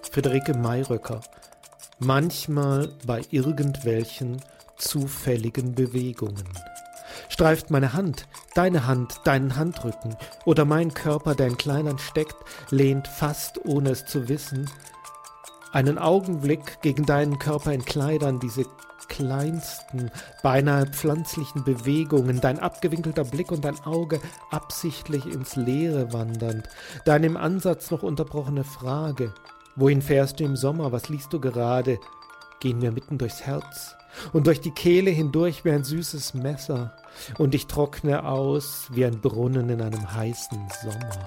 Friederike Mayröcker. Manchmal bei irgendwelchen zufälligen Bewegungen. Streift meine Hand, deinen Handrücken oder mein Körper, der in Kleidern steckt, lehnt fast ohne es zu wissen, einen Augenblick gegen deinen Körper in Kleidern, diese kleinsten, beinahe pflanzlichen Bewegungen, dein abgewinkelter Blick und dein Auge absichtlich ins Leere wandernd, deine im Ansatz noch unterbrochene Frage, wohin fährst du im Sommer, was liest du gerade, gehen mir mitten durchs Herz und durch die Kehle hindurch wie ein süßes Messer, und ich trockne aus wie ein Brunnen in einem heißen Sommer.